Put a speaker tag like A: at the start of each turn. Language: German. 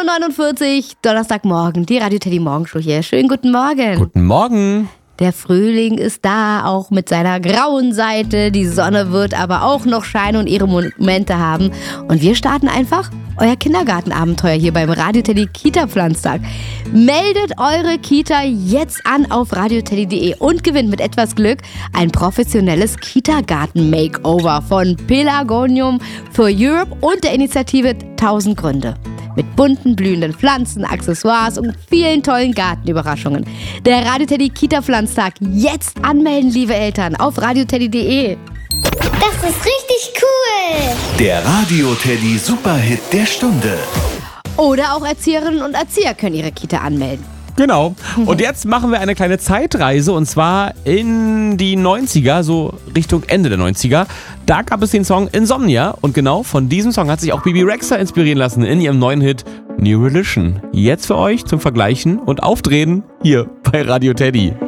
A: 10.49 Uhr, Donnerstagmorgen, die Radio Teddy Morgenshow hier. Schönen guten Morgen.
B: Guten Morgen.
A: Der Frühling ist da, auch mit seiner grauen Seite. Die Sonne wird aber auch noch scheinen und ihre Momente haben. Und wir starten einfach euer Kindergartenabenteuer hier beim Radio Teddy Kita-Pflanztag. Meldet eure Kita jetzt an auf radioteddy.de und gewinnt mit etwas Glück ein professionelles Kita-Garten-Makeover von Pelargonium for Europe und der Initiative 1000 Gründe. Mit bunten, blühenden Pflanzen, Accessoires und vielen tollen Gartenüberraschungen. Der Radio Teddy Kita-Pflanztag. Jetzt anmelden, liebe Eltern, auf radioteddy.de.
C: Das ist richtig cool.
D: Der Radio Teddy Superhit der Stunde.
A: Oder auch Erzieherinnen und Erzieher können ihre Kita anmelden.
B: Genau. Und jetzt machen wir eine kleine Zeitreise und zwar in die 90er, so Richtung Ende der 90er. Da gab es den Song Insomnia und genau von diesem Song hat sich auch Bibi Rexha inspirieren lassen in ihrem neuen Hit New Religion. Jetzt für euch zum Vergleichen und Aufdrehen hier bei Radio Teddy.